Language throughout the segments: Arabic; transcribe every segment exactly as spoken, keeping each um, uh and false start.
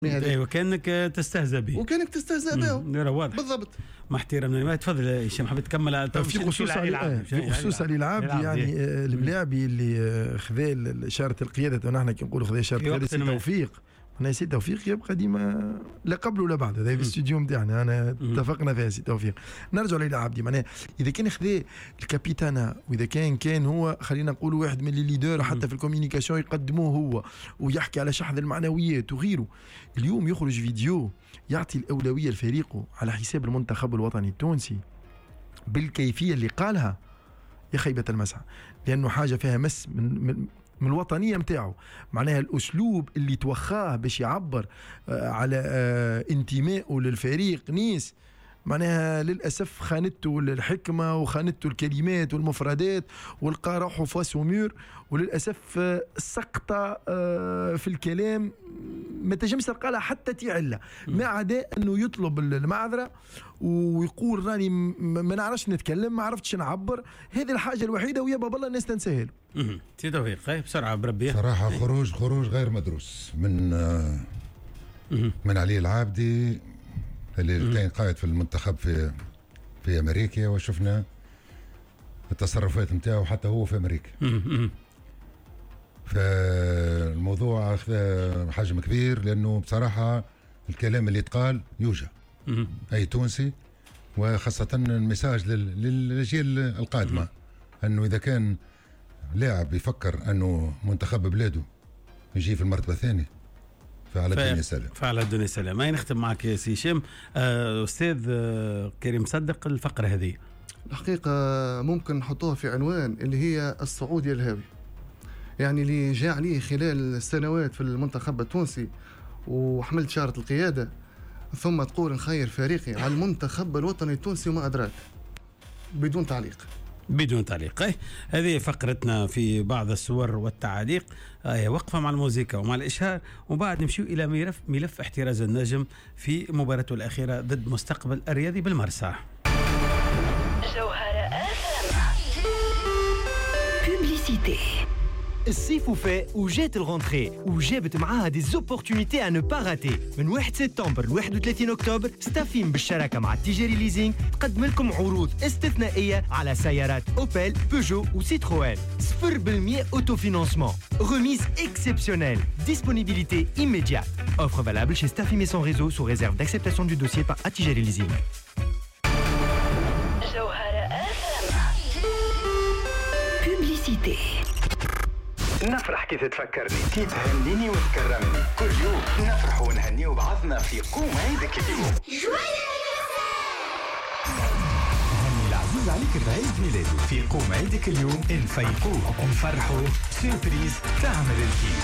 ايوه كانك تستهزئ به وكانك تستهزئ به واضح بالضبط. مع احترامنا. ما تفضل هشام حبيت تكمل في خصوص علي في خصوص علي العابدي يعني الملاعبي اللي خذا اشاره القياده ونحن كي نقولوا خذا اشاره القياده سي توفيق. انا سي توفيق يبقى ديما لا قبل ولا بعد. هذا في الاستوديو نتاعنا انا اتفقنا فيها سي توفيق. نرجع لعلي العابدي معناها اذا كان خذا الكابيتانا واذا كان كان هو خلينا نقولوا واحد من اللي ليدر حتى في الكوميونيكاسيون يقدموه هو ويحكي على شحذ المعنويات وغيره. اليوم يخرج فيديو يعطي الاولويه لفريقه على حساب المنتخب الوطني التونسي بالكيفيه اللي قالها يا خيبه المسعى، لانه حاجه فيها مس من, من من الوطنيه نتاعو. معناها الاسلوب اللي توخاه باش يعبر آه على آه انتمائه للفريق نيس، معناها للاسف خانته الحكمه وخانته الكلمات والمفردات والقى روحه فاس ومير، وللاسف آه سقطه آه في الكلام ما تجمش تلقى لها حتى تعله ما عدا انه يطلب المعذره ويقول راني ما نعرفش نتكلم ما عرفتش نعبر. هذه الحاجه الوحيده ويا بابا الله الناس تنساها له. سي توفيق بسرعه بربي صراحه خروج خروج غير مدروس من آه من علي العابدي اللي كان قائد في المنتخب في في امريكا وشفنا التصرفات نتاعو حتى هو في امريكا. فالموضوع اخذ حجم كبير لانه بصراحه الكلام اللي يتقال يوجع اي تونسي، وخاصه المساج للاجيال القادمه انه اذا كان لاعب يفكر انه منتخب بلاده يجي في المرتبه الثانيه فعلى الدنيا سلام. فعلى الدنيا سلام. ما نختم معك يا سي هشام. آه استاذ آه كريم صدق الفقره هذه الحقيقه ممكن نحطوها في عنوان اللي هي الصعود يا الهاوي. يعني اللي جاء عليه خلال السنوات في المنتخب التونسي وحملت شارة القيادة ثم تقول نخير فريقي على المنتخب الوطني التونسي وما أدراك. بدون تعليق بدون تعليق. ايه هذه فقرتنا في بعض الصور والتعاليق. ايه وقفة مع الموسيقى ومع الإشهار وبعد نمشيو إلى ملف ملف احتراز النجم في مباراته الأخيرة ضد مستقبل الرياضي بالمرسى. جوهرة بوبليسيتي. الصيف وفاء وجات الغونتري وجابت معاها دي زوبورتونيتي ان با راتي. من واحد سبتمبر ل واحد وثلاثين أكتوبر ستافيم بالشراكة مع التجاري ليزينغ تقدم لكم عروض استثنائية على سيارات أوبل بيجو وسيتروين. صفر بالمئة أوتوفينانسمون. ريميز اكسبسيونيل. Disponibilité immédiate. Offre valable chez Stafim et son réseau sous réserve d'acceptation du dossier par Atijari Leasing. Publicité. نفرح كيف تفكرني، كي تهنيني وتكرمني، كل يوم نفرح ونهني بعضنا في قوم عيدك اليوم. هني العزيز عليك بعيد ميلاده في قوم عيدك اليوم نفيقوه ونفرحوه سيربريز تعمل الكيف.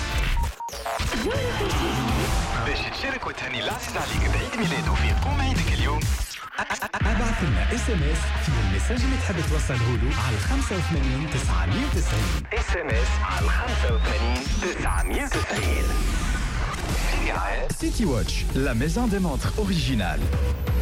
باش تشارك وتهني العزيز عليك بعيد ميلاده في قوم عيدك اليوم ابعث لنا اس ام اس في المساج اللي تحب توصله له على خمسة وثمانين تسعمية وتسعين. اس ام اس على خمسة وثمانين تسعمية وتسعين. سيتي واتش لا ميزون دي مونتر اوريجينال.